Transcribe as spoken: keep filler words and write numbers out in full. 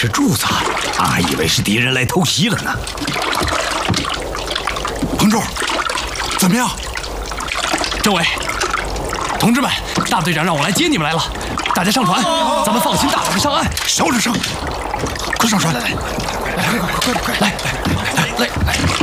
是柱子，俺还以为是敌人来偷袭了呢。 彭柱，怎么样？ 政委，同志们，大队长让我来接你们来了。大家上船，咱们放心大胆的上岸。 小点声，快上船！来来来，快快快快，来来来来来。